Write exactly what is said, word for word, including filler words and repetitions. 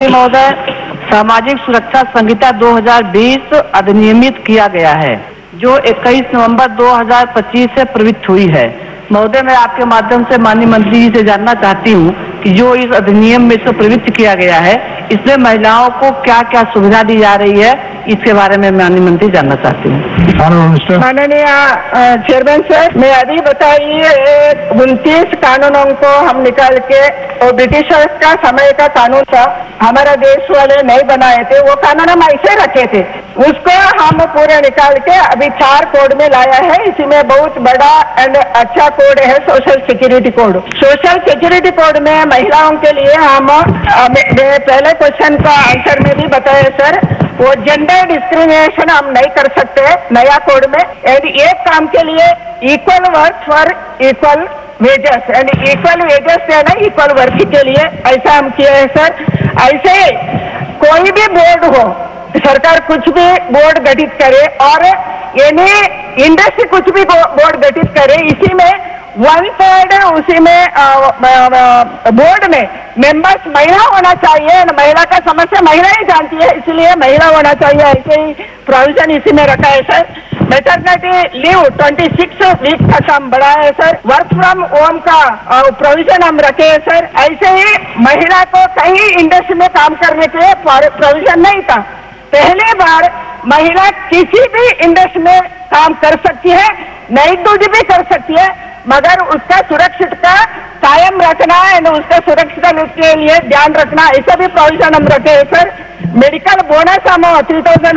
राष्ट्रपति महोदय, सामाजिक सुरक्षा संहिता दो हज़ार बीस अधिनियमित किया गया है, जो इक्कीस नवंबर दो हज़ार पच्चीस से प्रवृत्त हुई है। महोदय, मैं आपके माध्यम से माननीय मंत्री जी से जानना चाहती हूँ कि जो इस अधिनियम में से प्रवृत्त किया गया है, इसमें महिलाओं को क्या क्या सुविधा दी जा रही है, इसके बारे में माननीय मंत्री जानना चाहती हूँ। माननीय चेयरमैन सर, मैं अभी बताइए उनतीस कानूनों को हम निकाल के, और ब्रिटिशर्स का समय का कानून था, हमारा देश वाले नहीं बनाए थे, वो कानून हम ऐसे रखे थे, उसको हम पूरे निकाल के अभी चार कोड में लाया है। इसी में बहुत बड़ा एंड अच्छा कोड है social security code. Social security code में महिलाओं के लिए हम पहले क्वेश्चन का आंसर में भी बताया सर, वो जेंडर डिस्क्रिमिनेशन हम नहीं कर सकते नया कोड में। एंड एक काम के लिए equal work for equal wages, and equal wages है ना इक्वल वर्क के लिए, ऐसा हम किए हैं सर। ऐसे कोई भी बोर्ड हो, सरकार कुछ भी बोर्ड गठित करे और यानी इंडस्ट्री कुछ भी बोर्ड गठित करे, इसी में वन थर्ड उसी में बोर्ड में मेंबर्स महिला होना चाहिए। महिला का समस्या महिला ही जानती है, इसलिए महिला होना चाहिए, ऐसे ही प्रोविजन इसी में रखा है सर। मैटरनिटी लीव छब्बीस वीक तक हम बढ़ाया है सर। वर्क फ्रॉम होम का प्रोविजन हम रखे हैं सर। ऐसे ही महिला को कहीं इंडस्ट्री में काम करने के लिए प्रोविजन नहीं था। पहली बार महिला किसी भी इंडस्ट्री में काम कर सकती है, नई दूध भी कर सकती है, मगर उसका सुरक्षित का कायम रखना है, उसका सुरक्षित के लिए ध्यान रखना, ऐसा भी प्रोविजन हम रखे हैं सर। मेडिकल बोनस हम थ्री थाउजेंड